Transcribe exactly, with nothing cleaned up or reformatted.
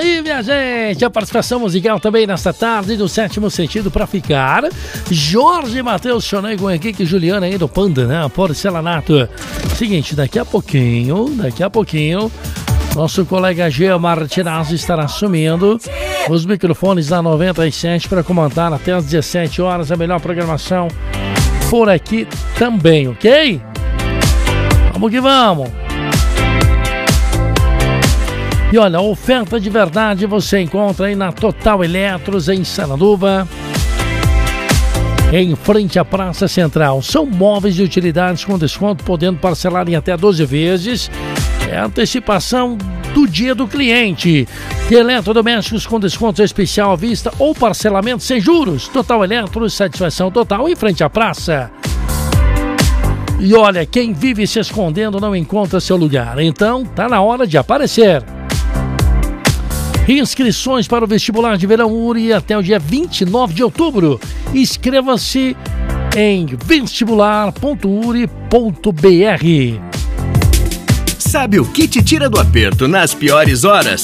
aí, minha gente, a participação musical também nesta tarde do Sétimo Sentido pra ficar. Jorge Matheus Chonei com Henrique e Juliana aí do Panda, né? Porcelanato. Seguinte, daqui a pouquinho, daqui a pouquinho, nosso colega Gia Martinazzi estará assumindo os microfones da noventa e sete para comandar até às dezessete horas a melhor programação por aqui também, ok? Vamos que vamos! E olha, a oferta de verdade você encontra aí na Total Eletros, em Sananduva, em frente à Praça Central. São móveis de utilidades com desconto, podendo parcelar em até doze vezes. É a antecipação do dia do cliente. Eletrodomésticos com desconto especial à vista ou parcelamento sem juros. Total Eletros, satisfação total em frente à praça. E olha, quem vive se escondendo não encontra seu lugar. Então, tá na hora de aparecer. Inscrições para o vestibular de verão U R I até o dia vinte e nove de outubro. Inscreva-se em vestibular ponto u r i ponto b r. Sabe o que te tira do aperto nas piores horas?